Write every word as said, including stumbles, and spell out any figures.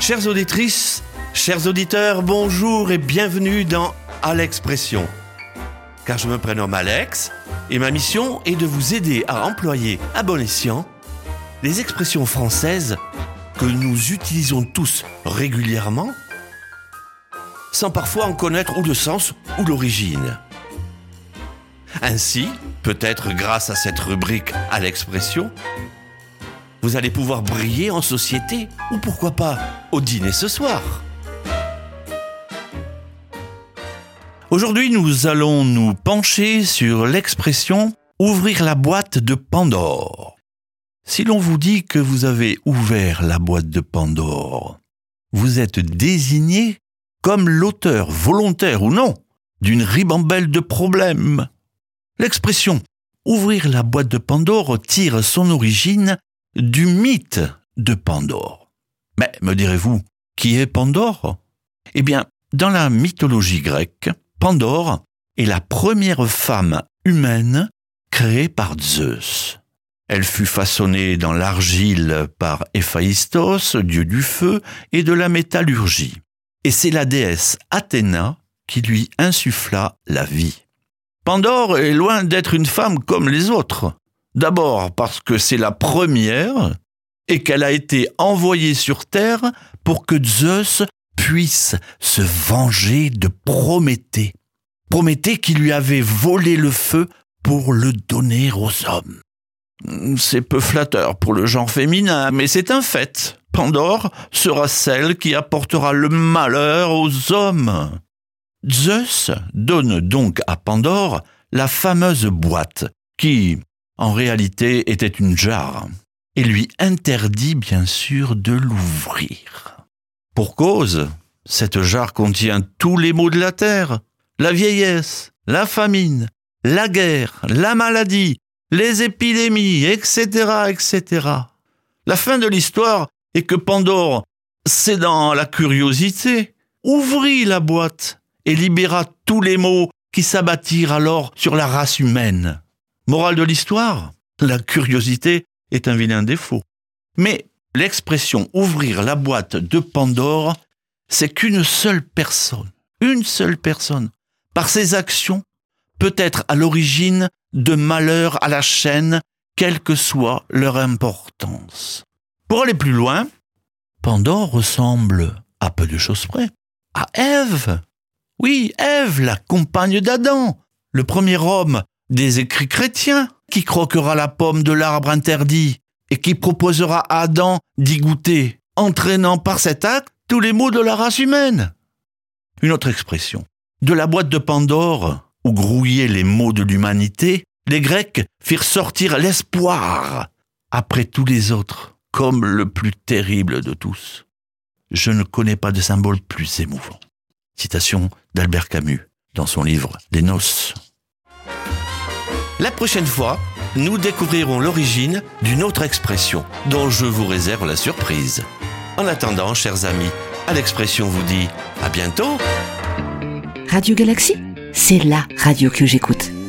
Chères auditrices, chers auditeurs, bonjour et bienvenue dans À l'Expression. Car je me prénomme Alex et ma mission est de vous aider à employer à bon escient les expressions françaises que nous utilisons tous régulièrement sans parfois en connaître ou le sens ou l'origine. Ainsi, peut-être grâce à cette rubrique à l'expression, vous allez pouvoir briller en société ou pourquoi pas au dîner ce soir. Aujourd'hui, nous allons nous pencher sur l'expression « ouvrir la boîte de Pandore ». Si l'on vous dit que vous avez ouvert la boîte de Pandore, vous êtes désigné comme l'auteur, volontaire ou non, d'une ribambelle de problèmes. L'expression « ouvrir la boîte de Pandore » tire son origine du mythe de Pandore. Mais, me direz-vous, qui est Pandore ? Eh bien, dans la mythologie grecque, Pandore est la première femme humaine créée par Zeus. Elle fut façonnée dans l'argile par Héphaïstos, dieu du feu et de la métallurgie. Et c'est la déesse Athéna qui lui insuffla la vie. Pandore est loin d'être une femme comme les autres. D'abord parce que c'est la première et qu'elle a été envoyée sur Terre pour que Zeus puisse se venger de Prométhée. Prométhée qui lui avait volé le feu pour le donner aux hommes. C'est peu flatteur pour le genre féminin, mais c'est un fait. Pandore sera celle qui apportera le malheur aux hommes. Zeus donne donc à Pandore la fameuse boîte qui, en réalité, était une jarre, et lui interdit bien sûr de l'ouvrir. Pour cause, cette jarre contient tous les maux de la terre, la vieillesse, la famine, la guerre, la maladie, les épidémies, et cetera, et cetera. La fin de l'histoire est que Pandore, cédant à la curiosité, ouvrit la boîte et libéra tous les maux qui s'abattirent alors sur la race humaine. Morale de l'histoire, la curiosité est un vilain défaut. Mais l'expression « ouvrir la boîte de Pandore », c'est qu'une seule personne, une seule personne, par ses actions, peut être à l'origine de malheurs à la chaîne, quelle que soit leur importance. Pour aller plus loin, Pandore ressemble, à peu de choses près, à Ève. Oui, Ève, la compagne d'Adam, le premier homme des écrits chrétiens, qui croquera la pomme de l'arbre interdit et qui proposera à Adam d'y goûter, entraînant par cet acte tous les maux de la race humaine. Une autre expression. De la boîte de Pandore, où grouillaient les maux de l'humanité, les Grecs firent sortir l'espoir après tous les autres, comme le plus terrible de tous. Je ne connais pas de symbole plus émouvant. Citation d'Albert Camus dans son livre « Les Noces ». La prochaine fois, nous découvrirons l'origine d'une autre expression dont je vous réserve la surprise. En attendant, chers amis, à l'expression vous dit à bientôt. Radio Galaxie, c'est la radio que j'écoute.